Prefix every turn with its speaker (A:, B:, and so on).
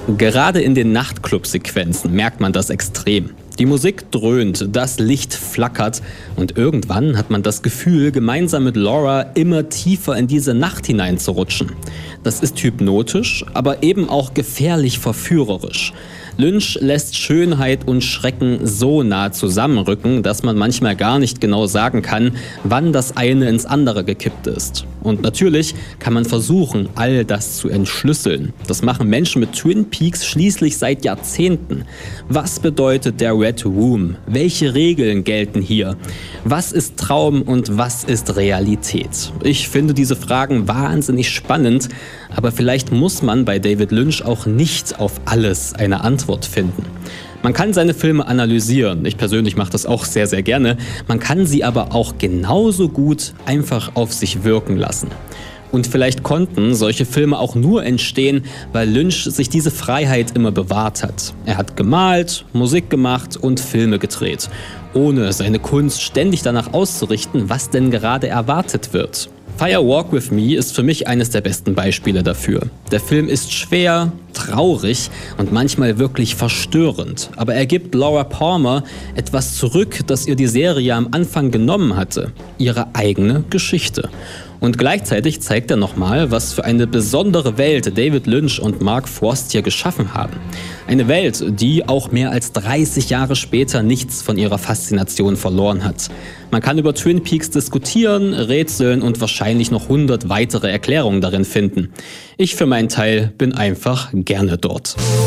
A: Gerade in den Nachtclub-Sequenzen merkt man das extrem. Die Musik dröhnt, das Licht flackert und irgendwann hat man das Gefühl, gemeinsam mit Laura immer tiefer in diese Nacht hineinzurutschen. Das ist hypnotisch, aber eben auch gefährlich verführerisch. Lynch lässt Schönheit und Schrecken so nah zusammenrücken, dass man manchmal gar nicht genau sagen kann, wann das eine ins andere gekippt ist. Und natürlich kann man versuchen, all das zu entschlüsseln. Das machen Menschen mit Twin Peaks schließlich seit Jahrzehnten. Was bedeutet der Red Room? Welche Regeln gelten hier? Was ist Traum und was ist Realität? Ich finde diese Fragen wahnsinnig spannend, aber vielleicht muss man bei David Lynch auch nicht auf alles eine Antwort finden. Man kann seine Filme analysieren, ich persönlich mache das auch sehr, sehr gerne, man kann sie aber auch genauso gut einfach auf sich wirken lassen. Und vielleicht konnten solche Filme auch nur entstehen, weil Lynch sich diese Freiheit immer bewahrt hat. Er hat gemalt, Musik gemacht und Filme gedreht, ohne seine Kunst ständig danach auszurichten, was denn gerade erwartet wird. Fire Walk with Me ist für mich eines der besten Beispiele dafür. Der Film ist schwer, traurig und manchmal wirklich verstörend. Aber er gibt Laura Palmer etwas zurück, das ihr die Serie am Anfang genommen hatte. Ihre eigene Geschichte. Und gleichzeitig zeigt er nochmal, was für eine besondere Welt David Lynch und Mark Frost hier geschaffen haben. Eine Welt, die auch mehr als 30 Jahre später nichts von ihrer Faszination verloren hat. Man kann über Twin Peaks diskutieren, rätseln und wahrscheinlich noch 100 weitere Erklärungen darin finden. Ich für meinen Teil bin einfach gerne dort.